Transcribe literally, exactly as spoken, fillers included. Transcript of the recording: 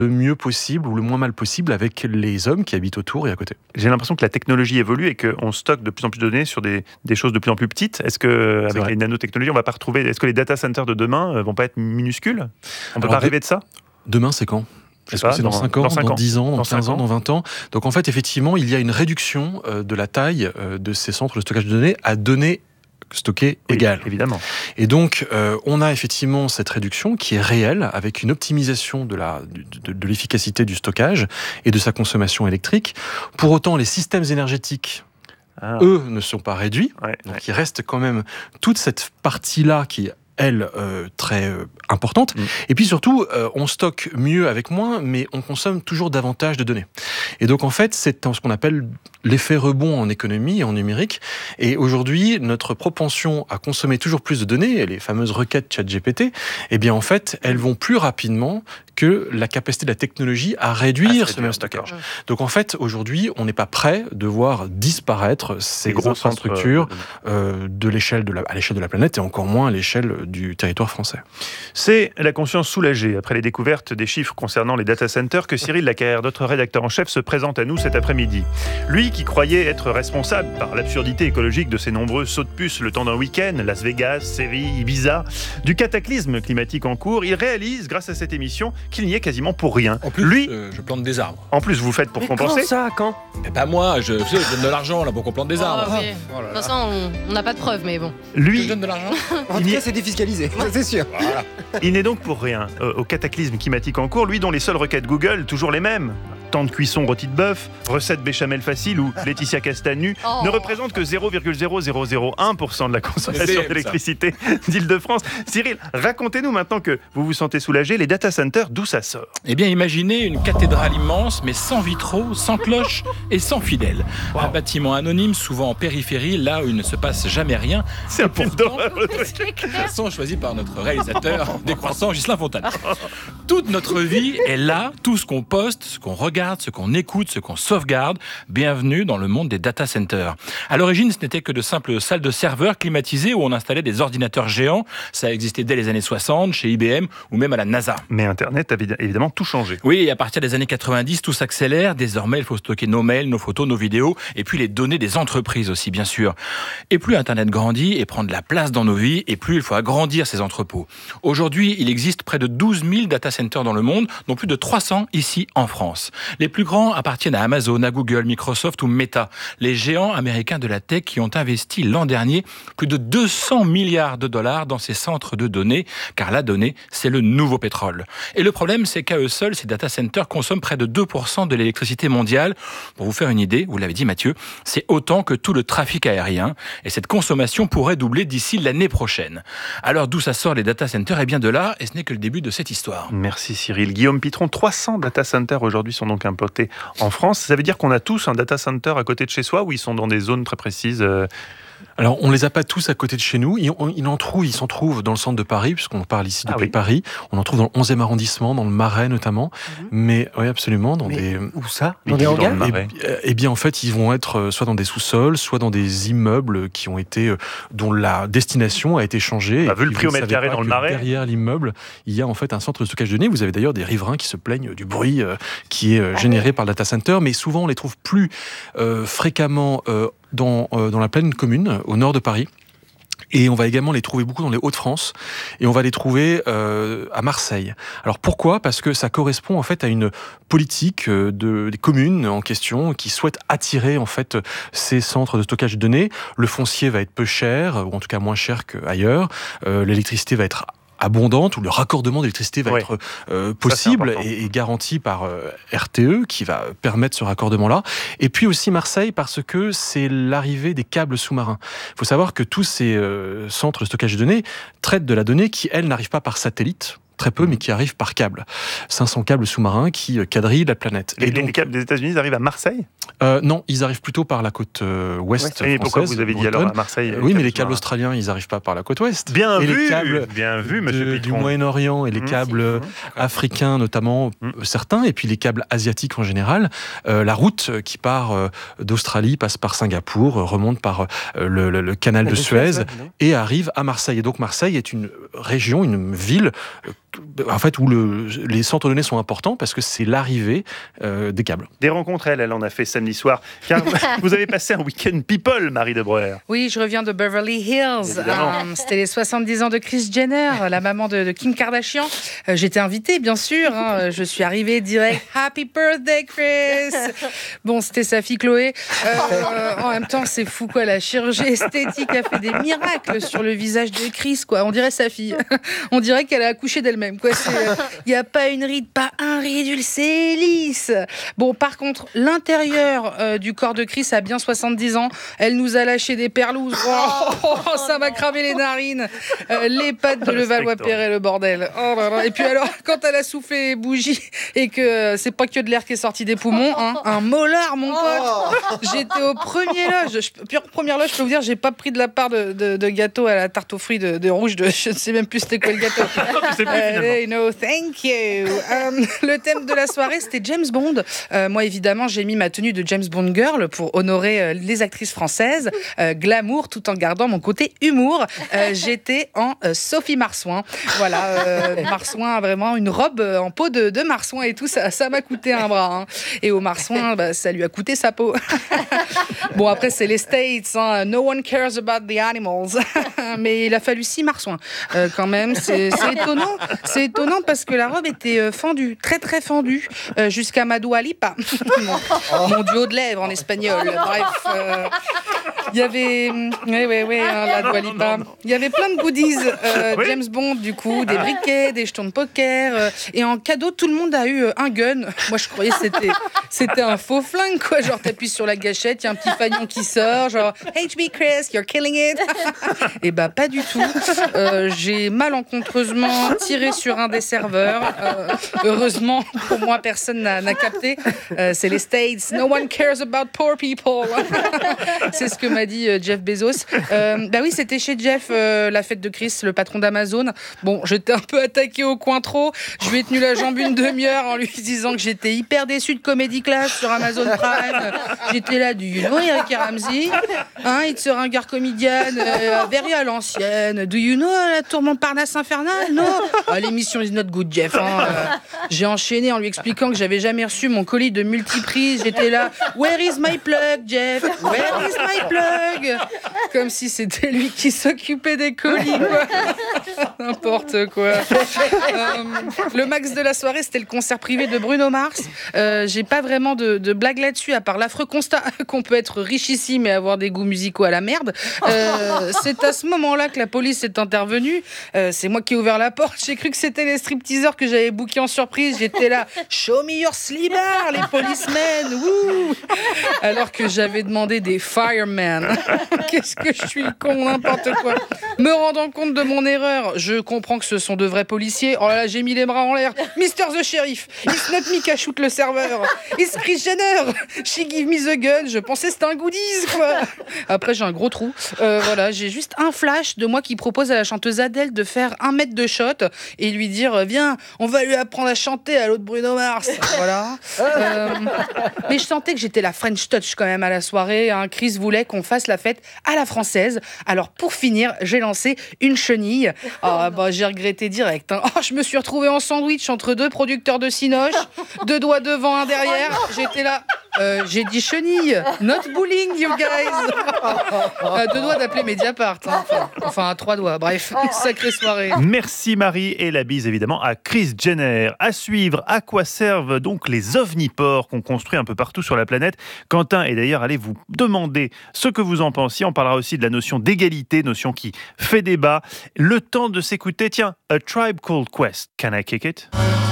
le mieux possible ou le moins mal possible avec les hommes qui habitent autour et à côté. J'ai l'impression que la technologie évolue et qu'on stocke de plus en plus de données sur des, des choses de plus en plus petites. Est-ce que avec les nanotechnologies, on va pas retrouver... Est-ce que les data centers de demain vont pas être minuscules ? On peut Alors, pas rêver de ça ? Demain, c'est quand ? Est-ce que c'est dans cinq ans, dans, dans dix ans, dans, dans quinze ans, dans vingt ans ? Donc en fait, effectivement, il y a une réduction euh, de la taille euh, de ces centres de stockage de données à données stockées oui, égales. Évidemment. Et donc, euh, on a effectivement cette réduction qui est réelle, avec une optimisation de, la, de, de l'efficacité du stockage et de sa consommation électrique. Pour autant, les systèmes énergétiques, ah. eux, ne sont pas réduits. Ouais, donc ouais. il reste quand même toute cette partie-là qui est elle, euh, très euh, importante. Mmh. Et puis surtout, euh, on stocke mieux avec moins, mais on consomme toujours davantage de données. Et donc, en fait, c'est ce qu'on appelle l'effet rebond en économie et en numérique. Et aujourd'hui, notre propension à consommer toujours plus de données, les fameuses requêtes ChatGPT, eh bien, en fait, elles vont plus rapidement que la capacité de la technologie à réduire ah, ce même stockage. D'accord. Donc, en fait, aujourd'hui, on n'est pas prêt de voir disparaître ces grosses infrastructures euh, de l'échelle de la, à l'échelle de la planète et encore moins à l'échelle du territoire français. C'est la conscience soulagée après les découvertes des chiffres concernant les data centers que Cyril Lacaire, notre rédacteur en chef, se présente à nous cet après-midi. Lui qui croyait être responsable par l'absurdité écologique de ses nombreux sauts de puce le temps d'un week-end, Las Vegas, Séville, Ibiza, du cataclysme climatique en cours, il réalise grâce à cette émission qu'il n'y est quasiment pour rien. En plus, Lui, euh, je plante des arbres. En plus, vous le faites pour Mais compenser. Quand ça, quand Eh ben moi, je, je donne de l'argent là pour qu'on plante des arbres. Oh, oui. oh de toute façon, on n'a pas de preuves, mais bon. Lui, je donne de l'argent. En tout cas, c'est défiscalisé, c'est sûr. Voilà. Il n'est donc pour rien euh, au cataclysme climatique en cours, lui dont les seules requêtes Google, toujours les mêmes, temps de cuisson rôti de bœuf, recette béchamel facile ou Laetitia Castagnu, oh. ne représentent que zéro virgule zéro zéro zéro un pour cent de la consommation d'électricité d'Île-de-France. Cyril, racontez-nous maintenant que vous vous sentez soulagé, les data centers, d'où ça sort ? Eh bien, imaginez une cathédrale immense, mais sans vitraux, sans cloches et sans fidèles. Wow. Un bâtiment anonyme, souvent en périphérie, là où il ne se passe jamais rien. C'est un film d'horreur. Façon choisie par notre réalisateur décroissant, Ghislain Fontane. Toute notre vie est là, tout ce qu'on poste, ce qu'on regarde, ce qu'on écoute, ce qu'on sauvegarde. Bienvenue dans le monde des data centers. À l'origine, ce n'était que de simples salles de serveurs climatisées où on installait des ordinateurs géants. Ça existait dès les années soixante, chez I B M ou même à la NASA. Mais Internet a évidemment tout changé. Oui, et à partir des années quatre-vingt-dix, tout s'accélère. Désormais, il faut stocker nos mails, nos photos, nos vidéos, et puis les données des entreprises aussi, bien sûr. Et plus Internet grandit et prend de la place dans nos vies, et plus il faut agrandir ces entrepôts. Aujourd'hui, il existe près de douze mille data centers dans le monde, dont plus de trois cents ici en France. Les plus grands appartiennent à Amazon, à Google, Microsoft ou Meta, les géants américains de la tech qui ont investi l'an dernier plus de deux cents milliards de dollars dans ces centres de données, car la donnée, c'est le nouveau pétrole. Et le problème, c'est qu'à eux seuls, ces data centers consomment près de deux pour cent de l'électricité mondiale. Pour vous faire une idée, vous l'avez dit Mathieu, c'est autant que tout le trafic aérien, et cette consommation pourrait doubler d'ici l'année prochaine. Alors d'où ça sort les data centers ? Eh bien de là, et ce n'est que le début de cette histoire. Merci Cyril. Guillaume Pitron, trois cents data centers aujourd'hui sont donc implantés en France. Ça veut dire qu'on a tous un data center à côté de chez soi ou ils sont dans des zones très précises ? Alors, on ne les a pas tous à côté de chez nous. Ils, on, ils, en trouvent, ils s'en trouvent dans le centre de Paris, puisqu'on parle ici depuis ah oui. Paris. On en trouve dans le onzième arrondissement, dans le Marais notamment. Mmh. Mais oui, absolument. Dans Mais des... Où ça ? Dans des hangars ? Eh, eh bien, en fait, ils vont être soit dans des sous-sols, soit dans des immeubles qui ont été, dont la destination a été changée. Bah, vu le prix au mètre carré dans le Marais. Derrière l'immeuble, il y a en fait un centre de stockage de données. Vous avez d'ailleurs des riverains qui se plaignent du bruit euh, qui est euh, généré ah oui. par le data center. Mais souvent, on les trouve plus euh, fréquemment euh, dans, euh, dans la plaine commune, au nord de Paris. Et on va également les trouver beaucoup dans les Hauts-de-France et on va les trouver euh, à Marseille. Alors pourquoi ? Parce que ça correspond en fait à une politique de, des communes en question qui souhaitent attirer en fait ces centres de stockage de données. Le foncier va être peu cher, ou en tout cas moins cher qu'ailleurs. Euh, l'électricité va être abondante, où le raccordement d'électricité va ouais. être euh, possible Ça, et, et garanti par euh, R T E, qui va permettre ce raccordement-là. Et puis aussi Marseille, parce que c'est l'arrivée des câbles sous-marins. Il faut savoir que tous ces euh, centres de stockage de données traitent de la donnée qui, elle, n'arrive pas par satellite, très peu, mais qui arrivent par câble. cinq cents câbles sous-marins qui quadrillent la planète. Et, et donc, les câbles des États-Unis arrivent à Marseille ? euh, Non, ils arrivent plutôt par la côte euh, ouest ouais. Et pourquoi vous avez dit alors à Marseille ? euh, Oui, mais les câbles australiens, ils n'arrivent pas par la côte ouest. Bien et vu, les câbles bien vu, monsieur de, Pitron. Du Moyen-Orient et les mmh, câbles mmh, africains notamment, mmh. certains, et puis les câbles asiatiques en général. Euh, la route qui part euh, d'Australie passe par Singapour, remonte par euh, le, le, le canal de Suez, Suez et arrive à Marseille. Et donc Marseille est une région, une ville en fait, où le, les centres de données sont importants parce que c'est l'arrivée euh, des câbles. Des rencontres, elle, elle en a fait samedi soir. Car vous avez passé un week-end people, Marie de Breuer. Oui, je reviens de Beverly Hills. Euh, c'était les soixante-dix ans de Kris Jenner, la maman de, de Kim Kardashian. Euh, j'étais invitée, bien sûr. Hein. Je suis arrivée direct. Happy birthday, Kris. Bon, c'était sa fille Chloé. Euh, en même temps, c'est fou, quoi. La chirurgie esthétique a fait des miracles sur le visage de Kris, quoi. On dirait sa fille. On dirait qu'elle a accouché d'elle-même, quoi. Il n'y a pas une ride, pas un ridule, c'est lisse. Bon, par contre, l'intérieur euh, du corps de Kris a bien soixante-dix ans. Elle nous a lâché des perlouses. Oh, oh, oh, ça m'a cramé les narines. Euh, les pattes de Levallois-Perret, le bordel. Oh là là. Et puis alors, quand elle a soufflé les bougies et que euh, c'est pas que de l'air qui est sorti des poumons, hein, un molar, mon pote. J'étais au premier loge. Je, pure première loge, je peux vous dire, j'ai pas pris de la part de, de, de gâteau à la tarte aux fruits de, de rouge. De, je ne sais même plus c'était quoi le gâteau. Je sais plus, euh, no, thank you. Euh, le thème de la soirée, c'était James Bond. Euh, moi, évidemment, j'ai mis ma tenue de James Bond girl pour honorer euh, les actrices françaises. Euh, glamour, tout en gardant mon côté humour. Euh, j'étais en euh, Sophie Marsouin. Voilà, euh, Marsouin, vraiment une robe en peau de, de Marsouin et tout. Ça, ça m'a coûté un bras. Hein. Et au Marsouin, bah, ça lui a coûté sa peau. Bon, après, c'est les States. Hein. No one cares about the animals. Mais il a fallu six Marsouins. Euh, quand même, c'est, c'est étonnant. C'est étonnant parce que la robe était euh, fendue, très très fendue, euh, jusqu'à ma Dua Lipa. mon, mon duo de lèvres en espagnol. Bref, euh, il y avait, oui oui oui, hein, la Dua Lipa. Il y avait plein de goodies. Euh, Oui. James Bond, du coup, des briquets, des jetons de poker, euh, et en cadeau, tout le monde a eu euh, un gun. Moi, je croyais que c'était, c'était un faux flingue, quoi. Genre, t'appuies sur la gâchette, il y a un petit fanion qui sort, genre H B Chris, you're killing it. Et bah pas du tout. Euh, j'ai malencontreusement tiré sur un des serveurs. Euh, heureusement, pour moi, personne n'a, n'a capté. Euh, c'est les States. No one cares about poor people. C'est ce que m'a dit euh, Jeff Bezos. Euh, bah oui, c'était chez Jeff, euh, la fête de Chris, le patron d'Amazon. Bon, j'étais un peu attaqué au coin trop. Je lui ai tenu la jambe une demi-heure en lui disant que j'étais hyper déçu de Comedy Class sur Amazon Prime. J'étais là, du you know Eric et Ramsey, hein, It's a ringard comédienne, euh, very à l'ancienne. Do you know la tour Montparnasse infernale? Non. Ah, l'émission is not good, Jeff. Hein. Euh, j'ai enchaîné en lui expliquant que j'avais jamais reçu mon colis de multiprise. J'étais là, where is my plug, Jeff? Where is my plug? Comme si c'était lui qui s'occupait des colis, quoi. N'importe quoi. Euh, le max de la soirée, c'était le concert privé de Bruno Mars. Euh, j'ai pas vraiment de, de blague là-dessus, à part l'affreux constat qu'on peut être richissime et avoir des goûts musicaux à la merde. Euh, c'est à ce moment-là que la police est intervenue. Euh, c'est moi qui ai ouvert la porte. J'ai cru que c'était les stripteaseurs que j'avais bookés en surprise. J'étais là, show me your slibber, les policemen. Wouh, alors que j'avais demandé des firemen. Qu'est-ce que je suis con, n'importe quoi. Me rendant compte de mon erreur, je comprends que ce sont de vrais policiers. Oh là là, j'ai mis les bras en l'air. Mister the Sheriff, it's not me qui shoot le serveur. It's Kris Jenner. She give me the gun. Je pensais que c'était un goodies, quoi. Après, j'ai un gros trou. Euh, voilà, j'ai juste un flash de moi qui propose à la chanteuse Adèle de faire un mètre de shot et lui dire, viens, on va lui apprendre à chanter à l'autre Bruno Mars. Voilà. Euh, mais je sentais que j'étais la French touch quand même à la soirée. Hein. Chris voulait qu'on fasse la fête à la française. Alors pour finir, j'ai lancé une chenille. Oh, bah, j'ai regretté direct. Hein. Oh, je me suis retrouvée en sandwich entre deux producteurs de cinoche, deux doigts devant, un derrière. J'étais là. Euh, j'ai dit chenille, not bullying, you guys. À deux doigts d'appeler Mediapart. Hein. Enfin, enfin, à trois doigts. Bref, sacrée soirée. Merci Marie, et la bise évidemment à Kris Jenner. À suivre, à quoi servent donc les ovniports qu'on construit un peu partout sur la planète. Quentin est d'ailleurs allé vous demander ce que vous en pensiez. On parlera aussi de la notion d'égalité, notion qui fait débat. Le temps de s'écouter, tiens, A Tribe Called Quest. Can I kick it?